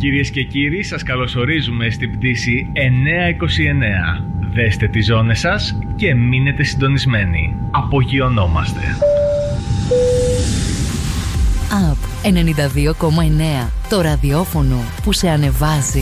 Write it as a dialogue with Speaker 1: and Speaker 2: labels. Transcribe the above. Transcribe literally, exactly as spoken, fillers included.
Speaker 1: Κυρίες και κύριοι, σας καλωσορίζουμε στην πτήση εννιακόσια είκοσι εννέα. Δέστε τις ζώνες σας και μείνετε συντονισμένοι. Απογειωνόμαστε.
Speaker 2: Απ ενενήντα δύο κόμμα εννέα. Το ραδιόφωνο που σε ανεβάζει.